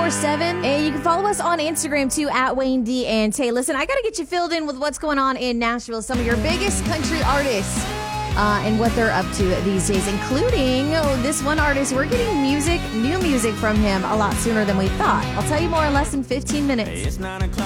94.7. And you can follow us on Instagram too at Wayne D and Tay. Listen, I got to get you filled in with what's going on in Nashville. Some of your biggest country artists and what they're up to these days, including this one artist. We're getting new music from him a lot sooner than we thought. I'll tell you more in less than 15 minutes.